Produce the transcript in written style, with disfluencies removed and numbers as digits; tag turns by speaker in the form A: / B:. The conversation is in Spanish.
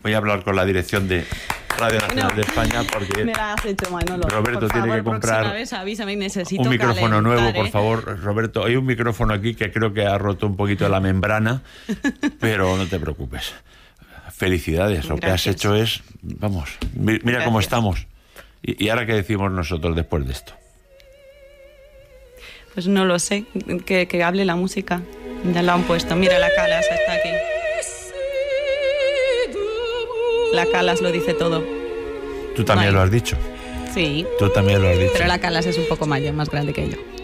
A: Voy a hablar con la dirección de Radio Nacional de España porque
B: me la has hecho, Manolo.
A: Roberto
B: por
A: tiene
B: favor,
A: que comprar
B: próxima vez avísame y necesito
A: un micrófono
B: calentar,
A: nuevo, por favor. Roberto, hay un micrófono aquí que creo que ha roto un poquito la membrana, pero no te preocupes. Felicidades, lo que has hecho es, vamos, mira cómo estamos. ¿Y ahora qué decimos nosotros después de esto?
B: Pues no lo sé, que hable la música. Ya lo han puesto, mira, la Calas está aquí. La Calas lo dice todo.
A: Tú también lo has dicho.
B: Sí.
A: Tú también lo has dicho.
B: Pero la Calas es un poco mayor, más grande que yo.